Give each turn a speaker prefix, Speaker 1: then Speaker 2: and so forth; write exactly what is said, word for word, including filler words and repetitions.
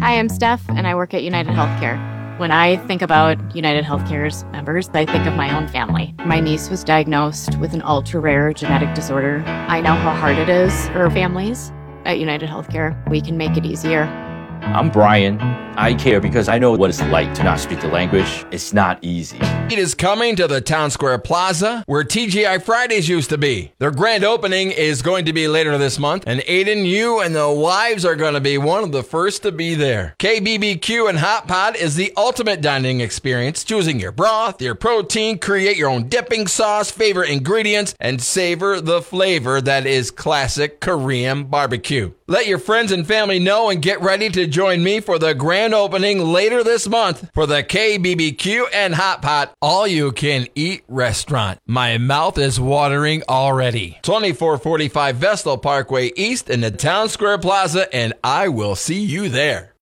Speaker 1: Hi, I'm Steph, and I work at United Healthcare. When I think about United Healthcare's members, I think of my own family. My niece was diagnosed with an ultra-rare genetic disorder. I know how hard it is for families. At United Healthcare, we can make it easier.
Speaker 2: I'm Brian. I care because I know what it's like to not speak the language. It's not easy.
Speaker 3: It is coming to the Town Square Plaza where T G I Fridays used to be. Their grand opening is going to be later this month, and Aiden, you and the wives are going to be one of the first to be there. K B B Q and Hot Pot is the ultimate dining experience, choosing your broth, your protein, create your own dipping sauce, favorite ingredients, and savor the flavor that is classic Korean barbecue. Let your friends and family know and get ready to join me for the grand opening later this month for the K B B Q and Hot Pot all-you-can-eat restaurant. My mouth is watering already. twenty-four forty-five Vestal Parkway East in the Town Square Plaza, and I will see you there.